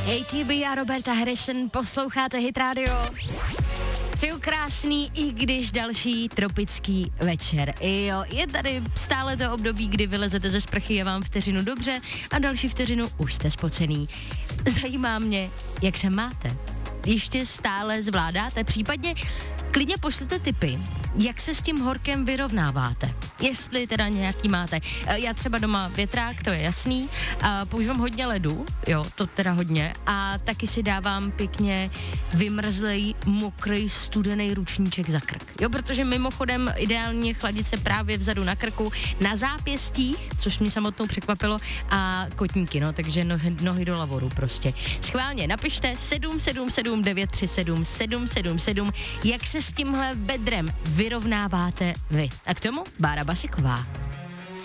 ATB a Roberta Harrison, posloucháte Hit Radio. Přeju krásný, i když další tropický večer. Jo, je tady stále to období, kdy vylezete ze sprchy, je vám vteřinu dobře a další vteřinu už jste spocený. Zajímá mě, jak se máte. Ještě stále zvládáte, případně klidně pošlete tipy, jak se s tím horkem vyrovnáváte. Jestli teda nějaký máte. Já třeba doma větrák, to je jasný. Používám hodně ledu, jo, to teda hodně. A taky si dávám pěkně vymrzlej, mokrý, studený ručníček za krk. Jo, protože mimochodem ideálně chladit se právě vzadu na krku, na zápěstích, což mě samotnou překvapilo, a kotníky, no, takže nohy do lavoru prostě. Schválně, napište 777 937 777, jak se s tímhle bedrem vyrovnáváte vy. A k tomu Bára Basiková.